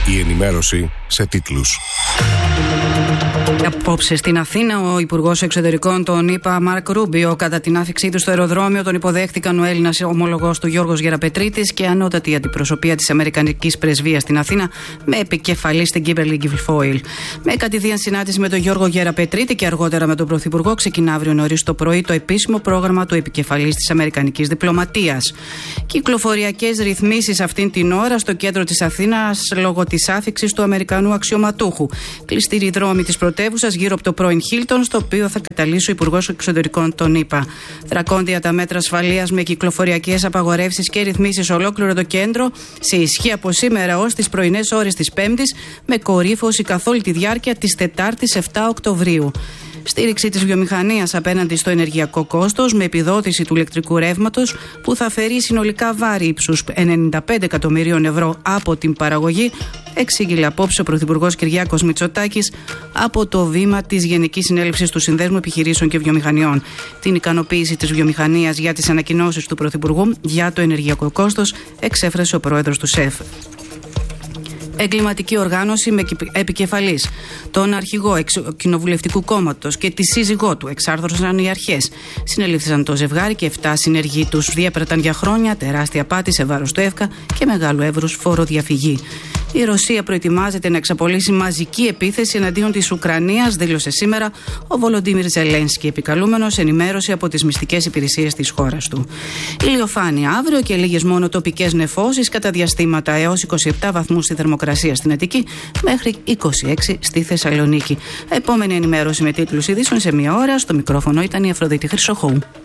Η ενημέρωση σε τίτλους. Απόψε στην Αθήνα, ο Υπουργός Εξωτερικών των ΗΠΑ, Μάρκ Ρούμπιο, κατά την άφιξή του στο αεροδρόμιο, τον υποδέχτηκαν ο Έλληνας ομολογός του Γιώργος Γεραπετρίτης και ανώτατη αντιπροσωπεία της Αμερικανικής Πρεσβείας στην Αθήνα, με επικεφαλή στην Κίμπερλι Γκιφιλφόιλ. Με κατηδίαν συνάντηση με τον Γιώργο Γεραπετρίτη και αργότερα με τον Πρωθυπουργό, ξεκινά αύριο νωρίς το πρωί το επίσημο πρόγραμμα του επικεφαλής της Αμερικανικής Διπλωματίας. Κυκλοφοριακές ρυθμίσεις αυτήν την ώρα στο κέντρο της Αθήνας λόγω της άφιξης του Αμερικανού αξιωματούχου. Κλειστήροι δρόμοι της πρωτεύουσας γύρω από το πρώην Χίλτον, στο οποίο θα καταλύσει ο Υπουργός Εξωτερικών των ΗΠΑ. Δρακόντια τα μέτρα ασφαλείας με κυκλοφοριακές απαγορεύσεις και ρυθμίσεις ολόκληρο το κέντρο, σε ισχύ από σήμερα ως τις πρωινές ώρες της Πέμπτης, με κορύφωση καθ' όλη τη διάρκεια της Τετάρτης 7 Οκτωβρίου. Στήριξη της βιομηχανίας απέναντι στο ενεργειακό κόστος, με επιδότηση του ηλεκτρικού ρεύματος που θα φέρει συνολικά βάρη ύψους 95 εκατομμυρίων ευρώ από την παραγωγή, εξήγηλε απόψε ο Πρωθυπουργός Κυριάκος Μητσοτάκης από το βήμα της Γενικής Συνέλευσης του Συνδέσμου Επιχειρήσεων και Βιομηχανιών. Την ικανοποίηση της βιομηχανίας για τις ανακοινώσεις του Πρωθυπουργού για το ενεργειακό κόστος εξέφρασε ο πρόεδρος του ΣΕΦ. Εγκληματική οργάνωση με επικεφαλής τον αρχηγό κοινοβουλευτικού κόμματος και τη σύζυγό του εξάρθρωσαν οι αρχές. Συνελήφθησαν το ζευγάρι και 7 συνεργοί τους. Διέπραταν για χρόνια τεράστια απάτη σε βάρος του ΕΦΚΑ και μεγάλου εύρους φοροδιαφυγή. Η Ρωσία προετοιμάζεται να εξαπολύσει μαζική επίθεση εναντίον της Ουκρανίας, δήλωσε σήμερα ο Βολοντίμιρ Ζελένσκι, επικαλούμενος ενημέρωση από τις μυστικές υπηρεσίες της χώρας του. Ηλιοφάνεια αύριο και λίγες μόνο τοπικές νεφώσεις κατά διαστήματα, έως 27 βαθμούς στη θερμοκρασία στην Αττική μέχρι 26 στη Θεσσαλονίκη. Επόμενη ενημέρωση με τίτλους ειδήσεων σε μία ώρα. Στο μικρόφωνο ήταν η Αφροδίτη Χρυσοχώου.